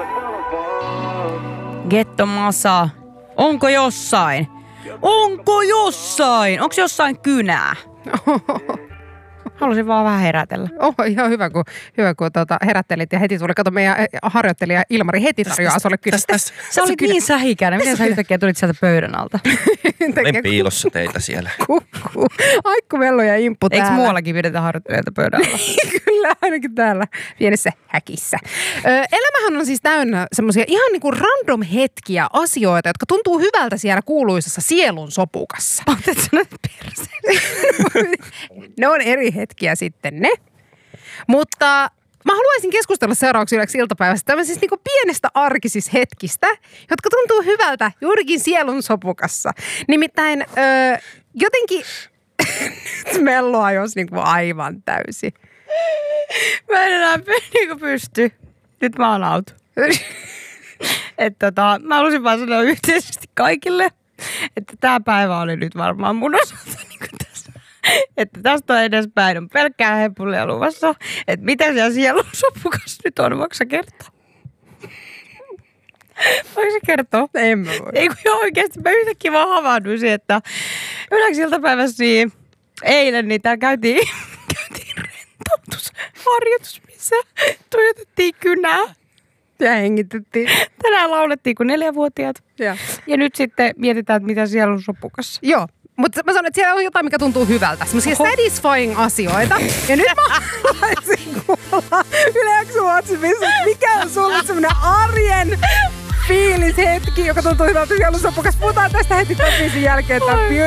Gettomasa. Onko jossain? Onko jossain? Onko jossain kynää? Halusin vaan vähän herätellä. Ihan hyvä, kun herättelit ja heti tuli. Kato, meidän harjoittelija Ilmari heti tarjoaa sulle kynästä. Sä olit niin sähikäinen. Miten sä yhtäkkiä tulit sieltä pöydän alta? Olin piilossa teitä siellä. Kukkuu. Aikku Mellu ja Imppu täällä. Eikö muuallakin pidetä harjoittelijoita pöydän alla? Kyllä, ainakin täällä pienessä häkissä. Elämähän on siis täynnä semmoisia ihan niinku random hetkiä, asioita, jotka tuntuu hyvältä siellä kuuluisessa sielun sopukassa. Oletko sä nyt perseen? Ne on eri hetkiä sitten ne. Mutta mä haluaisin keskustella seuraavaksi yleksi iltapäivästä tämmöisistä niinku pienestä arkisista hetkistä, jotka tuntuu hyvältä juurikin sielun sopukassa. Nimittäin jotenkin nyt Mellu ajos niinku aivan täysin. Mä en enää niinku pysty. Nyt mä oon out. Mä halusin vaan sanoa yhteisesti kaikille, että tää päivä oli nyt varmaan mun osalta niinku tässä. Että tästä on edespäin on pelkkää heppulia luvassa. Että mitä siellä sielun sopukas nyt on, voiko sä kertoa? Voiko sä kertoa? En mä voi. Ei kun oikeesti mä yhtäkkiä vaan havahduisin, että yleensä iltapäivässä niin eilen niin täällä käytiin rentoutusharjoitus, missä tuijotettiin kynää. Ja hengitettiin. Tänään laulettiin kuin 4-vuotiaat. Ja nyt sitten mietitään, että mitä siellä on sopukassa. Joo. Mutta mä sanon, että siellä on jotain, mikä tuntuu hyvältä. Semmoisia satisfying asioita. Ja nyt mä haluaisin kuulla Yle X WhatsAppissa, mikä on sulle semmoinen arjen fiilishetki, joka tuntuu hyvältä sielusopukas. Puhutaan tästä heti tämän biisin jälkeen.